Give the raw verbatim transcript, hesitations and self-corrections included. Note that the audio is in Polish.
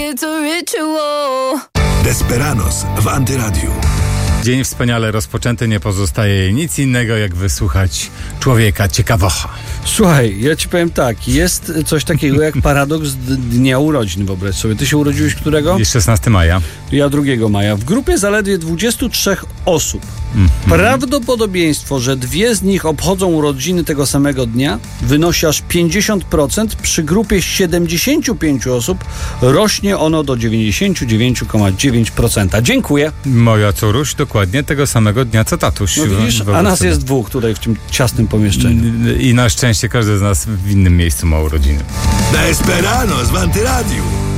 it's a ritual. Desperados w Antyradiu. Dzień wspaniale rozpoczęty, nie pozostaje jej nic innego, jak wysłuchać człowieka ciekawocha. Słuchaj, ja ci powiem tak, jest coś takiego jak paradoks d- dnia urodzin, wyobraź sobie. Ty się urodziłeś którego? Jest szesnastego maja. Ja drugiego maja. W grupie zaledwie dwudziestu trzech osób. Mm-hmm. Prawdopodobieństwo, że dwie z nich obchodzą urodziny tego samego dnia, wynosi aż pięćdziesiąt procent. Przy grupie siedemdziesięciu pięciu osób rośnie ono do dziewięćdziesiąt dziewięć przecinek dziewięć procent. Dziękuję. Moja córuś dokładnie tego samego dnia co tatuś. No widzisz, a nas jest dwóch tutaj w tym ciasnym pomieszczeniu. I na szczęście każdy z nas w innym miejscu ma urodziny. Desperados w Antyradiu.